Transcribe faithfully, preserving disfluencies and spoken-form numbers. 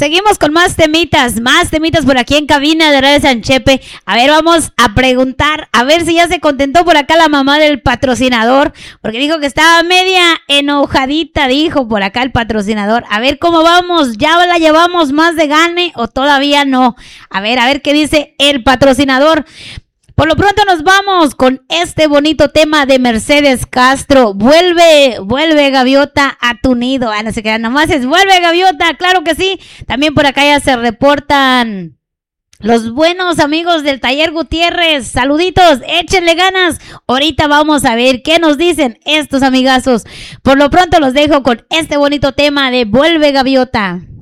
Seguimos con más temitas, más temitas por aquí en cabina de Radio Sanchepe. A ver, vamos a preguntar, a ver si ya se contentó por acá la mamá del patrocinador, porque dijo que estaba media enojadita, dijo por acá el patrocinador. A ver cómo vamos, ¿ya la llevamos más de gane o todavía no? A ver, a ver qué dice el patrocinador. Por lo pronto nos vamos con este bonito tema de Mercedes Castro. Vuelve, vuelve Gaviota a tu nido. Ah, no se queda nomás, es vuelve Gaviota, claro que sí. También por acá ya se reportan los buenos amigos del Taller Gutiérrez. Saluditos, échenle ganas. Ahorita vamos a ver qué nos dicen estos amigazos. Por lo pronto los dejo con este bonito tema de Vuelve Gaviota.